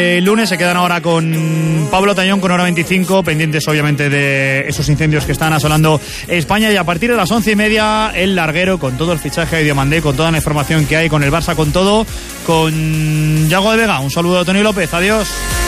El lunes se quedan ahora con Pablo Tañón con hora 25, pendientes obviamente de esos incendios que están asolando España, y a partir de las 11:30 el larguero con todo el fichaje de Diomandé, con toda la información que hay, con el Barça, con todo, con Yago de Vega. Un saludo a Tony López, adiós.